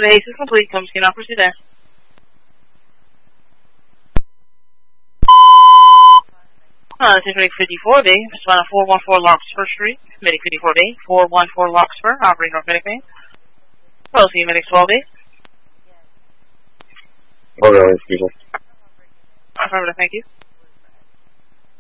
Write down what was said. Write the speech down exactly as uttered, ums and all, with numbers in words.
the haste is complete. Come skin off proceed there. Uh, this is Medic fifty-four B, Savannah four one four Larkspur Street, Medic fifty-four B, four one four Larkspur, operating North Medic Main. Well, see you, Medic twelve B. Okay, excuse me. Affirmative, thank you.